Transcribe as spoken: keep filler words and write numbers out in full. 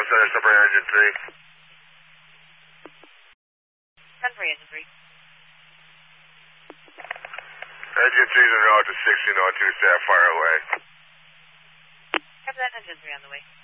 Center, Separator Engine three. ten three, Engine three. Engine three's en route to sixteen oh two, Sapphire away. Copy that, Engine three on the way.